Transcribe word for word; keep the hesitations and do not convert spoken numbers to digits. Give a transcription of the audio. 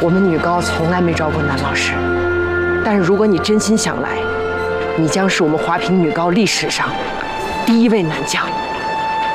我们女高从来没招过男老师，但是如果你真心想来，你将是我们华坪女高历史上第一位男将。